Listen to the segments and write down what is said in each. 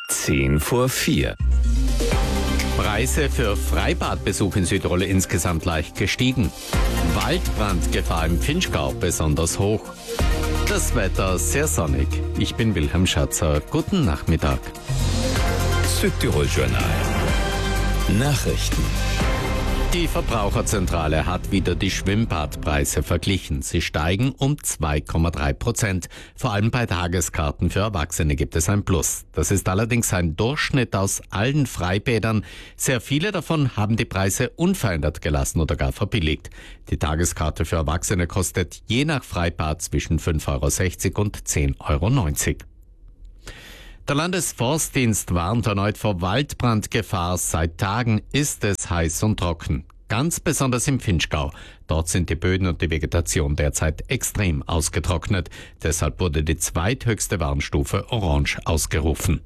10:04. Preise für Freibadbesuch in Südtirol insgesamt leicht gestiegen. Waldbrandgefahr im Vinschgau besonders hoch. Das Wetter sehr sonnig. Ich bin Wilhelm Schatzer. Guten Nachmittag. Südtirol Journal. Nachrichten. Die Verbraucherzentrale hat wieder die Schwimmbadpreise verglichen. Sie steigen um 2,3%. Vor allem bei Tageskarten für Erwachsene gibt es ein Plus. Das ist allerdings ein Durchschnitt aus allen Freibädern. Sehr viele davon haben die Preise unverändert gelassen oder gar verbilligt. Die Tageskarte für Erwachsene kostet je nach Freibad zwischen 5,60 € und 10,90 €. Der Landesforstdienst warnt erneut vor Waldbrandgefahr. Seit Tagen ist es heiß und trocken. Ganz besonders im Vinschgau. Dort sind die Böden und die Vegetation derzeit extrem ausgetrocknet. Deshalb wurde die zweithöchste Warnstufe Orange ausgerufen.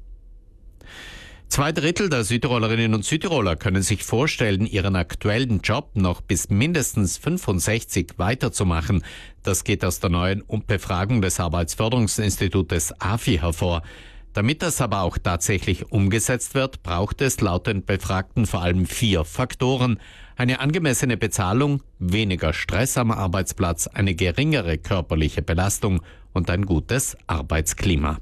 2/3 der Südtirolerinnen und Südtiroler können sich vorstellen, ihren aktuellen Job noch bis mindestens 65 weiterzumachen. Das geht aus der neuen Befragung des Arbeitsförderungsinstitutes AFI hervor. Damit das aber auch tatsächlich umgesetzt wird, braucht es laut den Befragten vor allem 4 Faktoren. Eine angemessene Bezahlung, weniger Stress am Arbeitsplatz, eine geringere körperliche Belastung und ein gutes Arbeitsklima.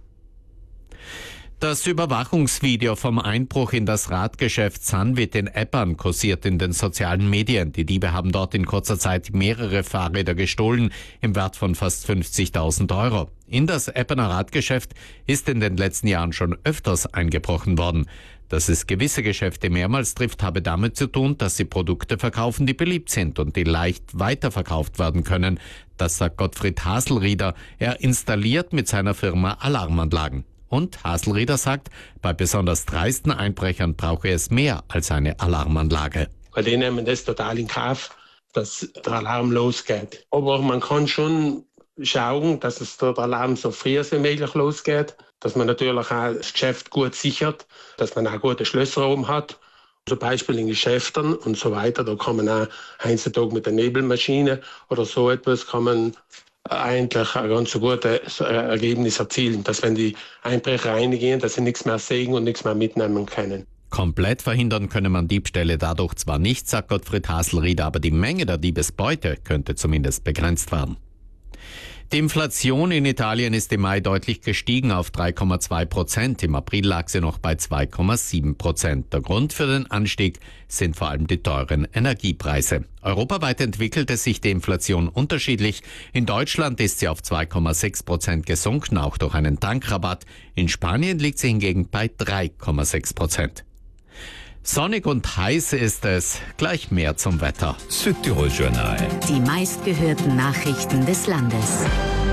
Das Überwachungsvideo vom Einbruch in das Radgeschäft Sanvit in Eppern kursiert in den sozialen Medien. Die Diebe haben dort in kurzer Zeit mehrere Fahrräder gestohlen, im Wert von fast 50.000 €. In das Epperner Radgeschäft ist in den letzten Jahren schon öfters eingebrochen worden. Dass es gewisse Geschäfte mehrmals trifft, habe damit zu tun, dass sie Produkte verkaufen, die beliebt sind und die leicht weiterverkauft werden können. Das sagt Gottfried Haselrieder. Er installiert mit seiner Firma Alarmanlagen. Und Haselrieder sagt, bei besonders dreisten Einbrechern brauche es mehr als eine Alarmanlage. Weil die nehmen das total in Kauf, dass der Alarm losgeht. Aber man kann schon schauen, dass der Alarm so früh wie möglich losgeht, dass man natürlich auch das Geschäft gut sichert, dass man auch gute Schlösser oben hat. Zum Beispiel in Geschäften und so weiter, da kann man auch heutzutage mit der Nebelmaschine oder so etwas kann man eigentlich ein ganz so gutes Ergebnis erzielen, dass wenn die Einbrecher reingehen, dass sie nichts mehr sehen und nichts mehr mitnehmen können. Komplett verhindern könne man Diebstähle dadurch zwar nicht, sagt Gottfried Haselrieder, aber die Menge der Diebesbeute könnte zumindest begrenzt werden. Die Inflation in Italien ist im Mai deutlich gestiegen auf 3,2%. Im April lag sie noch bei 2,7%. Der Grund für den Anstieg sind vor allem die teuren Energiepreise. Europaweit entwickelte sich die Inflation unterschiedlich. In Deutschland ist sie auf 2,6% gesunken, auch durch einen Tankrabatt. In Spanien liegt sie hingegen bei 3,6%. Sonnig und heiß ist es. Gleich mehr zum Wetter. Südtirol Journal. Die meistgehörten Nachrichten des Landes.